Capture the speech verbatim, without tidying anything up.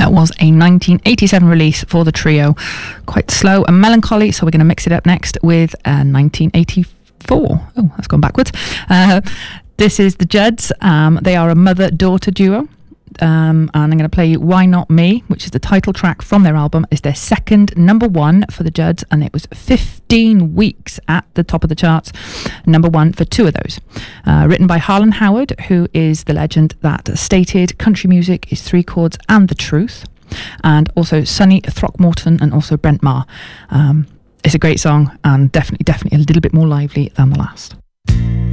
That was a nineteen eighty-seven release for the trio. Quite slow and melancholy, so we're going to mix it up next with uh, nineteen eighty-four. Oh, that's gone backwards. Uh, this is the Judds. Um, they are a mother-daughter duo. Um, and I'm going to play you Why Not Me, which is the title track from their album. It's their second number one for the Judds, and it was fifteen weeks at the top of the charts, number one for two of those. Uh, written by Harlan Howard, who is the legend that stated country music is three chords and the truth, and also Sonny Throckmorton and also Brent Maher. Um, it's a great song and definitely, definitely a little bit more lively than the last.